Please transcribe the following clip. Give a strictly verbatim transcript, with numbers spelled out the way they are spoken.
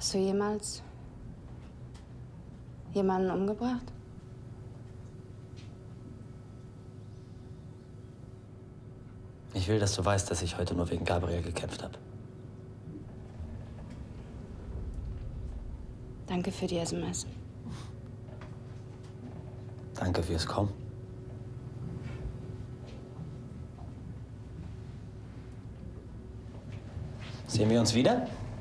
Hast du jemals jemanden umgebracht? Ich will, dass du weißt, dass ich heute nur wegen Gabriel gekämpft habe. Danke für die S M S. Danke fürs Kommen. Sehen wir uns wieder?